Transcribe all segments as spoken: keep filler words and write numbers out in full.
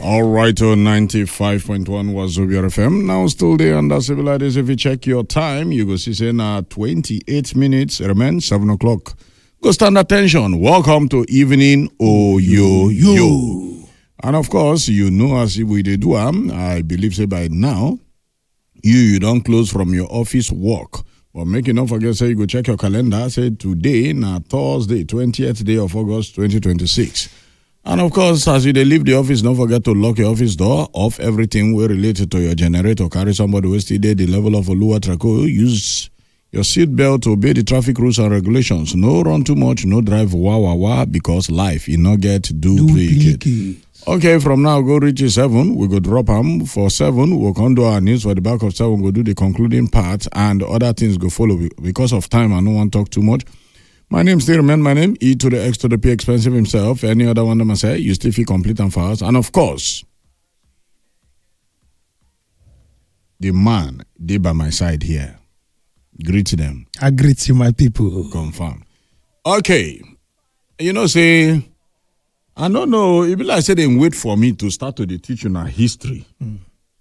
All right, on ninety-five point one was Zobia F M. Now still there under civil ladies. If you check your time, you go see say now twenty-eight minutes remain seven o'clock. Go stand attention. Welcome to Evening Oyo Yo. And of course, you know as if we did do am, I believe say by now, you you don't close from your office work. But make you not forget, say you go check your calendar. Say today, now Thursday, twentieth day of August, twenty twenty-six. And of course, as you leave the office, don't forget to lock your office door, off everything we related to your generator. Carry somebody who stay there, the level of Oluwa Traco. Use your seat belt to obey the traffic rules and regulations. No run too much, no drive wah wah wah, because life you not get duplicate. Okay, from now go reach seven. We go drop them for seven. We'll come do our news for the back of seven. We'll do the concluding part, and other things go follow. Because of time, I don't want to talk too much. My name still remain my name, E to the X to the P, expensive himself. Any other one that I say, you still feel complete and fast. And of course, the man, they by my side here. Greet them. I greet you, my people. Confirm. Okay. You know, say, I don't know, it be like say they wait for me to start to the teaching our history. Mm.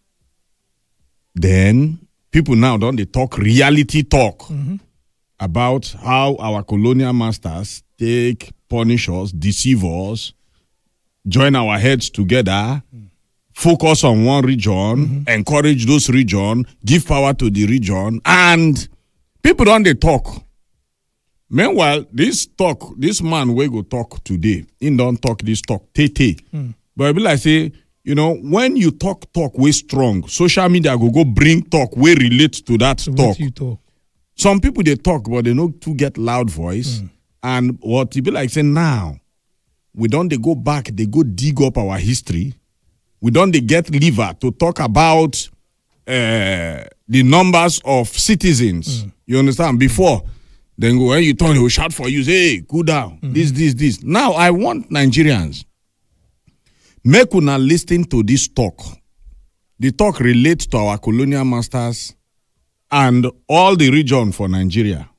Then, people now don't they talk reality talk. Mm-hmm. About how our colonial masters take, punish us, deceive us, join our heads together, mm. focus on one region, mm-hmm. encourage those regions, give power to the region, and people don't they talk. Meanwhile, this talk, this man we go talk today, he don't talk this talk, tete. Mm. But I be like say, you know, when you talk talk way strong, social media go go bring talk way relate to that so talk. You talk. Some people, they talk, but they know to get loud voice. Mm. And what it be like say now, we don't they go back, they go dig up our history. We don't they get liver to talk about uh, the numbers of citizens. Mm. You understand? Before, then when you turn, they will shout for you, say, hey, cool down, mm-hmm. this, this, this. Now, I want Nigerians, make una listen to this talk. The talk relates to our colonial masters and all the region for Nigeria.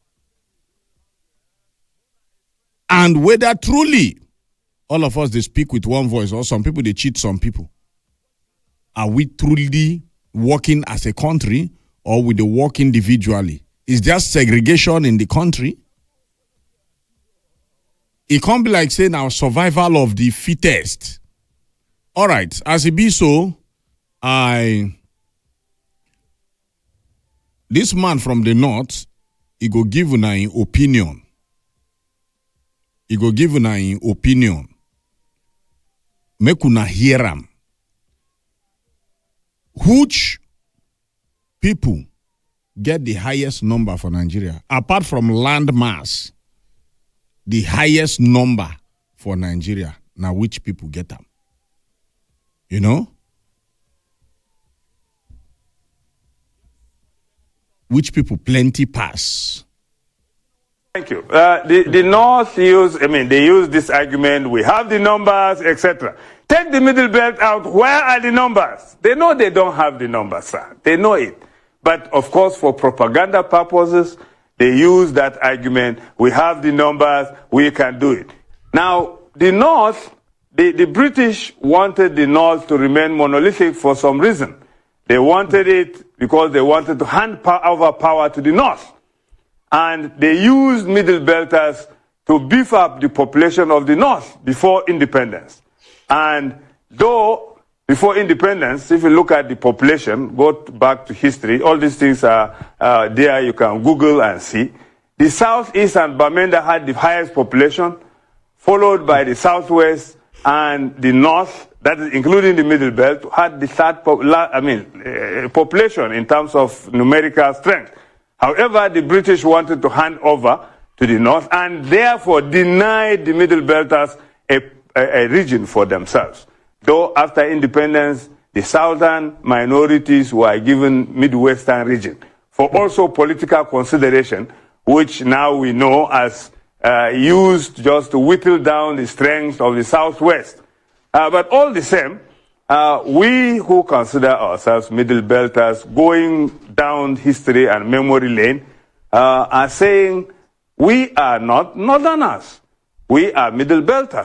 And whether truly all of us, they speak with one voice, or some people, they cheat some people. Are we truly working as a country, or will they work individually? Is there segregation in the country? It can't be like saying our survival of the fittest. All right, as it be so, I... This man from the north, he go give una an opinion. He go give una an opinion. Make una hear am. Which people get the highest number for Nigeria? Apart from land mass, the highest number for Nigeria. Now, which people get them? You know? Which people plenty pass? Thank you. Uh, the, the North use, I mean, they use this argument, we have the numbers, et cetera. Take the middle belt out, where are the numbers? They know they don't have the numbers, sir. They know it. But, of course, for propaganda purposes, they use that argument, we have the numbers, we can do it. Now, the North, the, the British wanted the North to remain monolithic for some reason. They wanted it because they wanted to hand over power to the North. And they used middle belters to beef up the population of the North before independence. And though before independence, if you look at the population, go back to history, all these things are uh, there, you can Google and see. The Southeast and Bamenda had the highest population, followed by the Southwest and the North, that is including the Middle Belt, had the third I mean, uh, population in terms of numerical strength. However, the British wanted to hand over to the North and therefore denied the Middle Belters a, a, a region for themselves. Though after independence, the southern minorities were given Midwestern region for also political consideration, which now we know as uh, used just to whittle down the strength of the Southwest. Uh, but all the same, uh, we who consider ourselves Middle Belters going down history and memory lane uh, are saying we are not Northerners. We are Middle Belters.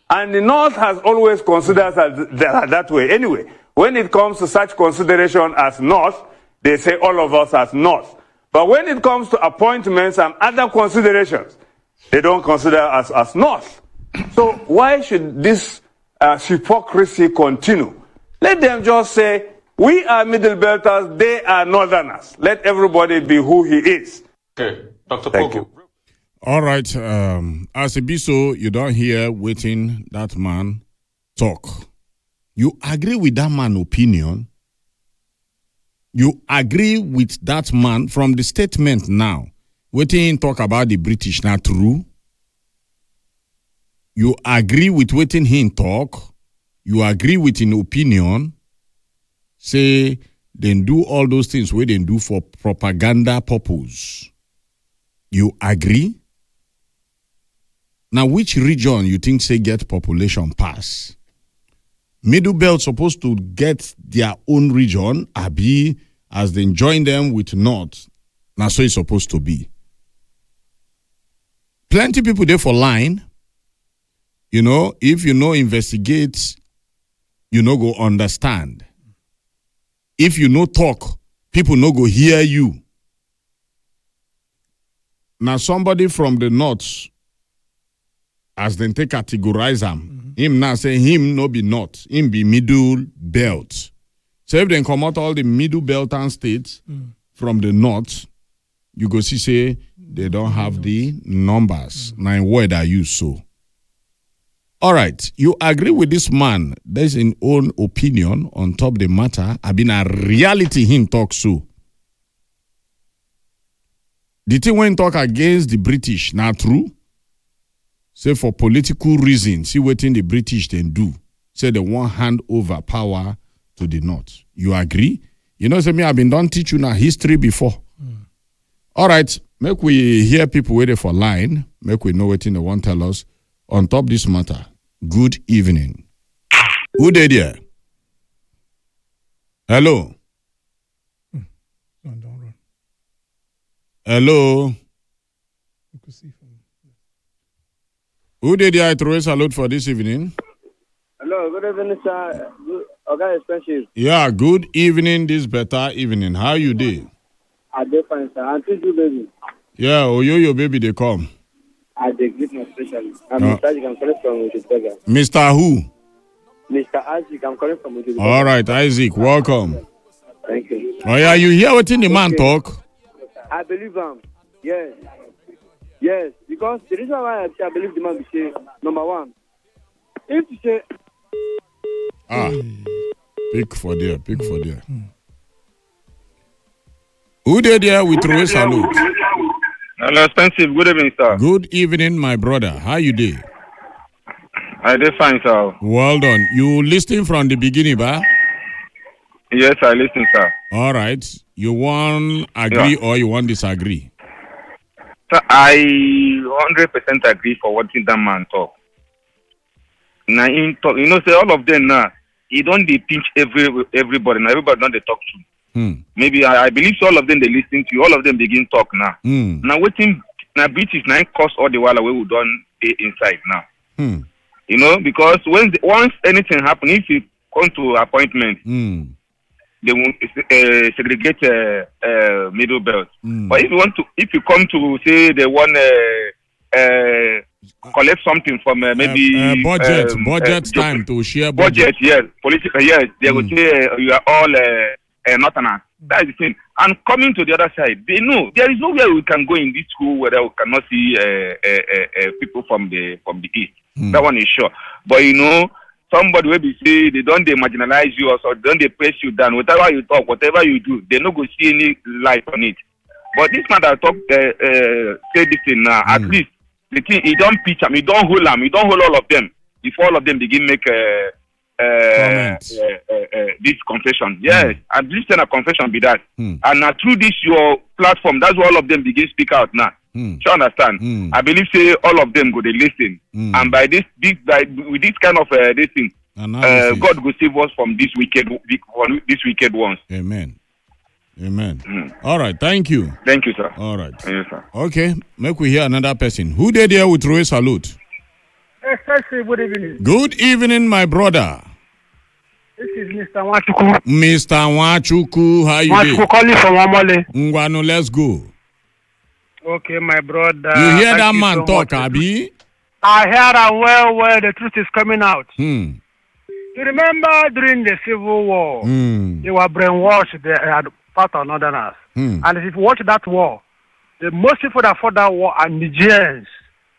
And the North has always considered us that, that way. Anyway, when it comes to such consideration as North, they say all of us as North. But when it comes to appointments and other considerations, they don't consider us as North. So why should this uh, hypocrisy continue? Let them just say, we are Middle Belters, they are Northerners. Let everybody be who he is. Okay, Doctor Thank Pogo. you. All right. Um, as a B S O, you don't hear waiting that man talk. You agree with that man's opinion. You agree with that man from the statement now. Waiting talk about the British, not true. You agree with waiting him talk. You agree with an opinion. Say, then do all those things where they do for propaganda purpose. You agree? Now, which region you think say get population pass? Middle Belt supposed to get their own region, abi, as they join them with North. Now, so it's supposed to be. Plenty people there for line. You know, if you know investigate, you know go understand. If you know talk, people no go hear you. Now, somebody from the North, as they take categorize him, mm-hmm. him now say him no be North, him be Middle Belt. So if they come out all the Middle Belt and states mm. from the North, you go see say they don't have the numbers. Mm. Nine word I use so. All right, you agree with this man? There's an own opinion on top the matter. I been a reality him talk so. The thing when talk against the British, not true. Say for political reasons, see what the British then do. Say they want hand over power to the North. You agree? You know, say me, I've been done teach you now history before. Mm. All right, make we hear people waiting for line. Make we know what they want tell us on top this matter. Good evening. Who did here? Hello. Mm. No, don't run. Hello. You could see from. Who did I throw a salute for this evening? Hello, good evening, sir. Okay, expensive. Yeah, good evening, this better evening. How you do? I do fine, sir. And thank you, baby. Yeah, oh, yo, your baby, they come. I did greet my specialist. I'm No. Mister Isaac, I'm calling from Wichita. Mister Who? Mister Isaac, I'm calling from Wichita. All right, Isaac, welcome. Thank you. Oh, yeah, you hear what in the man Okay. talk? I believe him. Yes. Yes, because the reason why I say I believe the man is say, number one, if you say, Ah, pick for there, pick for there. Who did there we throw a salute? Hello, expensive. Good evening, sir. Good evening, my brother. How you do? I did fine, sir. Well done. You listening from the beginning, ba? Yes, I listen, sir. All right. You want agree Yeah. or you want disagree? Sir, I one hundred percent agree for what that man talk. Now, in talk, you know, say all of them now, he don't they pinch every everybody. Now, everybody don't they talk to. Hmm. Maybe I, I believe so all of them they listen to you. All of them begin talk now. Hmm. Now, waiting, now, British now cost all the while away we don't stay inside now. Hmm. You know, because when the, once anything happen, if you come to appointment, Hmm. they will uh, segregate uh, uh, middle belt. Mm. But if you want to, if you come to say they want uh, uh, collect something from uh, maybe uh, uh, budget, um, budget uh, time to share budget. budget, yes, political, yes, they Mm. will say uh, you are all uh, uh, Northerners. That is the thing. And coming to the other side, they know there is nowhere we can go in this school where we cannot see uh, uh, uh, uh, people from the from the east. Mm. That one is sure. But you know, somebody will be say they don't they marginalize you or so, don't they press you down. Whatever you talk, whatever you do, they not go see any light on it. But this man that talk uh, uh, say this thing now, mm. at least the thing he don't pitch them, he don't hold them, he don't hold all of them. If all of them begin make uh, uh, uh, uh, uh, this confession, yes, mm. at least then a confession be that. Mm. And now through this your platform, that's why all of them begin speak out now. Mm. You understand? Mm. I believe say all of them go they listen, mm. and by this, this by with this kind of uh, this thing, uh, God will save us from this wicked, from this wicked ones. Amen. Amen. Mm. All right. Thank you. Thank you, sir. All right. Yes, sir. Okay. Make we hear another person. Who did here with throw a salute? Excessive good evening. Good evening, my brother. This is Mister Wachuku. Mister Wachuku, how you doing? Wachuku calling from Omole. Ngwano, let's go. Okay, my brother. You hear that you man so talk, much. Abi? I hear that well, well, the truth is coming out. Hmm. You remember during the Civil War, Hmm. they were brainwashed, they had part of Northerners. Hmm. And if you watch that war, the most people that fought that war are Nigerians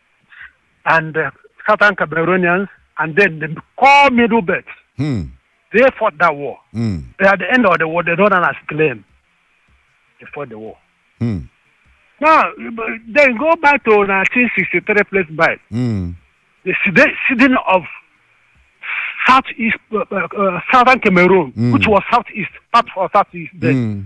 and uh, Southern Cameroonians, and then the core middle belt. Hmm. They fought that war. Hmm. At the end of the war, the Northerners claimed they fought the war. Hmm. Now, then go back to nineteen sixty-three place by Hmm. the city of Southeast, uh, uh, Southern Cameroon, Mm. which was Southeast, part for Southeast then, Hmm.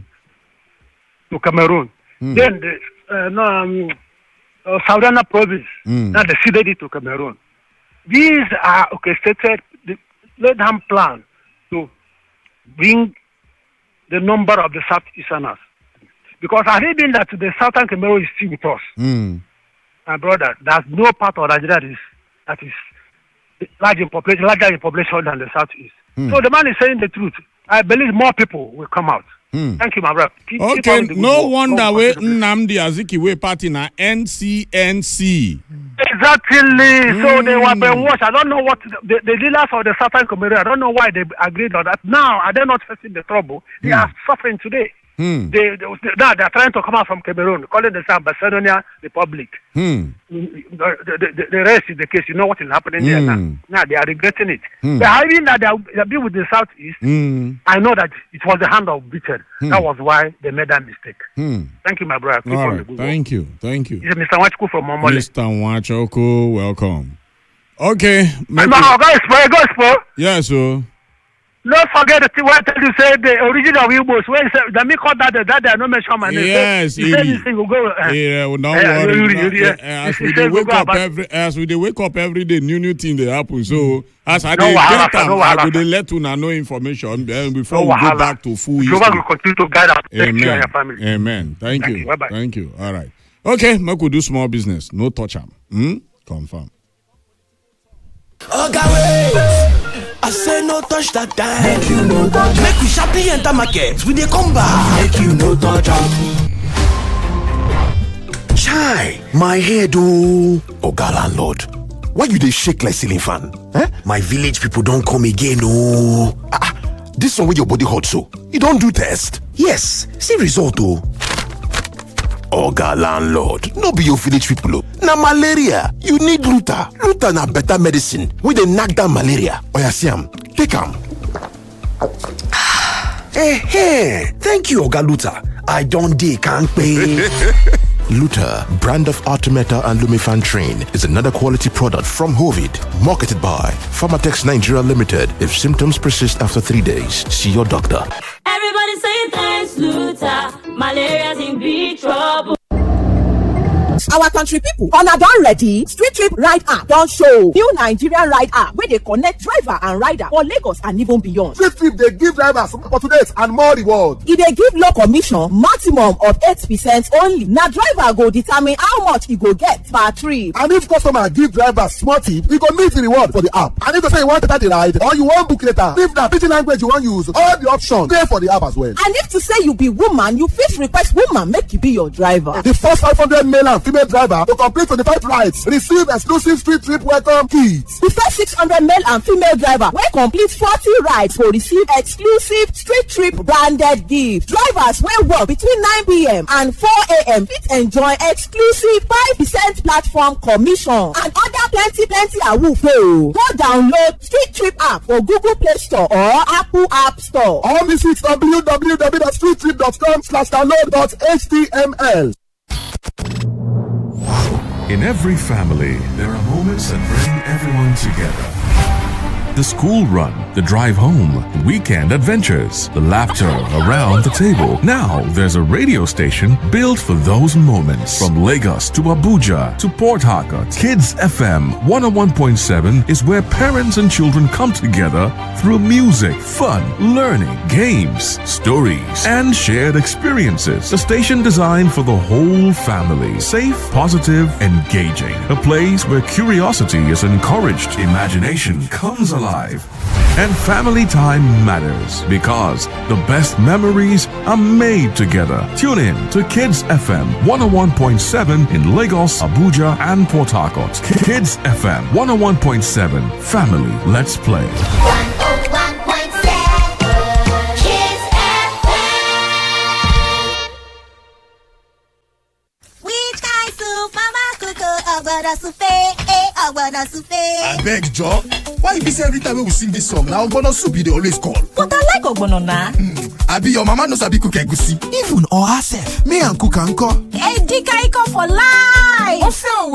to Cameroon. Mm. Then the uh, no, um, uh, Southern province, Mm. now they ceded it to Cameroon. These are orchestrated, the laid-hand plan to bring the number of the Southeasterners. Because I read in that the Southern Cameroon is still with us. Hmm. My brother, there's no part of Nigeria that is, that is large in population, larger in population than the Southeast. Hmm. So the man is saying the truth. I believe more people will come out. Hmm. Thank you, my brother. Keep, keep Okay, on the good no work. wonder No, we continue. Nnamdi Azikiwe party na N C N C. Exactly. So they were Mm. brainwashed. I don't know what the, the leaders of the Southern Cameroon, I don't know why they agreed on that. Now, are they not facing the trouble? They Mm. are suffering today. Hmm. They, they, now they are trying to come out from Cameroon, calling themselves Macedonia Republic. Hmm. The, the, the, the rest is the case. You know what is happening there now. Mm. Now they are regretting it. Mm. But having that they are, they are been with the Southeast, Hmm. I know that it was the hand of Britain. Mm. That was why they made that mistake. Hmm. Thank you, my brother. Keep All on the right. good work. Thank you. Thank you. This is Mister Wachuku from Momole. Mister Nwachukwu, welcome. Okay. My make it- gospel, gospel. Yes, so. Don't forget the thing when I tell you say the origin of Igbos. When you say the me call that that they are not mention my name. Yes, you say Ili. this thing will go. Uh, Yeah, well, don't Eh, worry. Ili, Now, Ili, eh, yeah. as You we say dey go wake go up about- every, as we dey wake up every day, new new thing dey happen. So as I No dey wahala, get am, no I wahala. go dey let una know information then before No we go wahala. back to full Jehovah history. will continue to guide and protect you and Amen. your family. Amen. Thank, Thank you. you. Bye-bye. Thank you. All right. Okay, make we do small business. No touch am. Hmm? Confirm. Oga wait, I say no touch that time. Make you no touch. Make we sharply enter market. We dey come back. Make you no touch am. Chai, my head oh. Oga landlord, why you dey shake like ceiling fan? Eh? My village people don come again oh. Ah, ah, this one wey your body hot so, you don do test? Yes, see result oh. Oga landlord, no be your village people o. Na malaria, you need Luta. Luta na better medicine wey dey knack down malaria. Oya see am, take am. Eh, thank you Oga Luta. I don dey kampe. Luta, brand of Artemeta and Lumefantrine, is another quality product from Hovid, marketed by Pharmatex Nigeria Limited. If symptoms persist after three days, see your doctor. Everybody say thanks, Luta. Malaria's in big trouble. Our country people, una don ready? Street Trip Ride app don show. New Nigerian ride app wey dey connect driver and rider for Lagos and even beyond. Street Trip dey give drivers opportunities and more reward. E dey give low commission, maximum of eight percent only. Na driver go determine how much e go get per trip. And if customer give drivers small tip, e go meet the reward for the app. And if you say you wan enter the ride or you wan book later, if na pidgin language you wan use, all the options dey for the app as well. And if to say you be woman, you fit request woman make e be your driver. The first five hundred male and female driver to complete twenty-five rides receive exclusive Street Trip welcome kits. The first six hundred male and female driver wey complete forty rides go receive exclusive Street Trip branded gift. Drivers wey work between nine p m and four a m fit enjoy exclusive five percent platform commission and other plenty plenty awoof o. Go download Street Trip app for Google Play Store or Apple App Store. Or visit w w w dot street trip dot com slash download dot h t m l. In every family, there are moments that bring everyone together. The school run, the drive home, weekend adventures, the laughter around the table. Now there's a radio station built for those moments. From Lagos to Abuja to Port Harcourt, Kids F M one oh one point seven is where parents and children come together through music, fun, learning, games, stories, and shared experiences. A station designed for the whole family. Safe, positive, engaging. A place where curiosity is encouraged, imagination comes alive, and family time matters because the best memories are made together. Tune in to Kids F M one oh one point seven in Lagos, Abuja, and Port Harcourt. Kids F M one oh one point seven. Family, let's play. I beg, Joe. Why you be say every time we sing this song, now ogbono soup you dey always call? But I like ogbono na. Mm. Abi your mama no sabi cook egusi. Even or herself, me and cook anko. Edika iko for life.